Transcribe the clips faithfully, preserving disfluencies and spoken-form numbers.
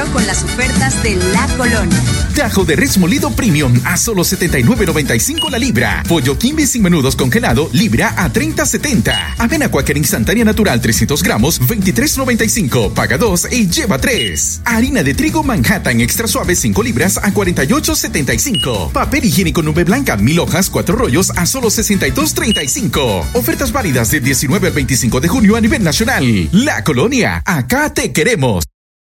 con las ofertas de La Colonia. Tajo de res molido premium a solo setenta y nueve noventa y cinco la libra. Pollo Kimby sin menudos congelado, libra a treinta setenta. Avena Quaker instantánea natural trescientos gramos, veintitrés noventa y cinco. Paga dos y lleva tres. Harina de trigo Manhattan extra suave cinco libras a cuarenta y ocho setenta y cinco. Papel higiénico nube blanca mil hojas cuatro rollos a solo sesenta y dos treinta y cinco. Ofertas válidas del diecinueve al veinticinco de junio a nivel nacional. La Colonia, acá te queremos.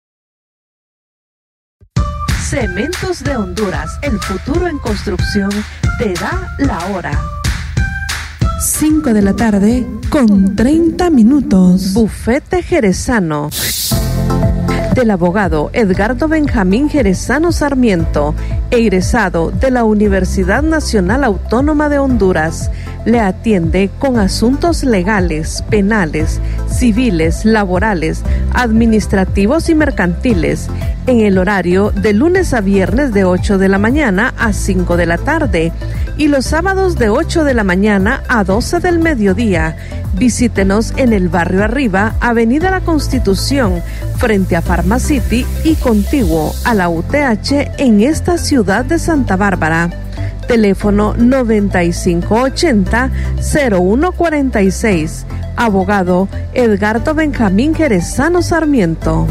Cementos de Honduras, el futuro en construcción, te da la hora. cinco de la tarde con treinta minutos. Bufete Jerezano. Del abogado Edgardo Benjamín Jerezano Sarmiento, egresado de la Universidad Nacional Autónoma de Honduras, le atiende con asuntos legales, penales, civiles, laborales, administrativos y mercantiles, en el horario de lunes a viernes de ocho de la mañana a cinco de la tarde y los sábados de ocho de la mañana a doce del mediodía. Visítenos en el barrio Arriba, Avenida La Constitución, frente a Pharmacity y contiguo a la U T H en esta ciudad de Santa Bárbara. Teléfono noventa y cinco ochenta cero uno cuarenta y seis. Abogado Edgardo Benjamín Jerezano Sarmiento.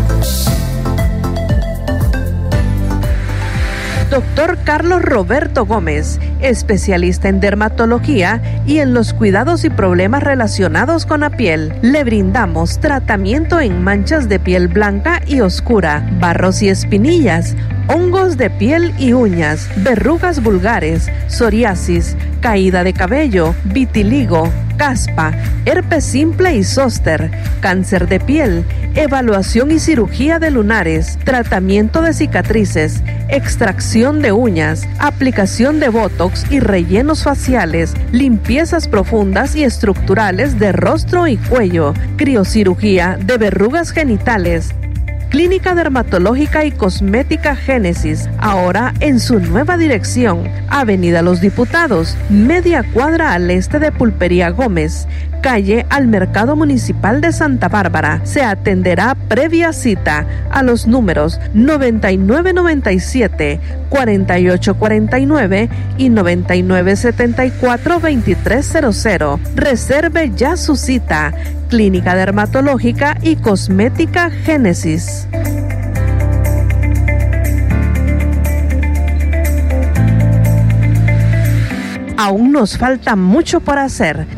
Doctor Carlos Roberto Gómez, especialista en dermatología y en los cuidados y problemas relacionados con la piel. Le brindamos tratamiento en manchas de piel blanca y oscura, barros y espinillas, hongos de piel y uñas, verrugas vulgares, psoriasis, caída de cabello, vitiligo, caspa, herpes simple y zóster, cáncer de piel, evaluación y cirugía de lunares, tratamiento de cicatrices, extracción de uñas, aplicación de botox y rellenos faciales, limpiezas profundas y estructurales de rostro y cuello, criocirugía de verrugas genitales. Clínica Dermatológica y Cosmética Génesis, ahora en su nueva dirección, Avenida Los Diputados, media cuadra al este de Pulpería Gómez, calle al Mercado Municipal de Santa Bárbara. Se atenderá previa cita a los números noventa y nueve noventa y siete, cuarenta y ocho cuarenta y nueve y noventa y nueve setenta y cuatro veintitrés cero cero. Reserve ya su cita. Clínica Dermatológica y Cosmética Génesis. Aún nos falta mucho por hacer.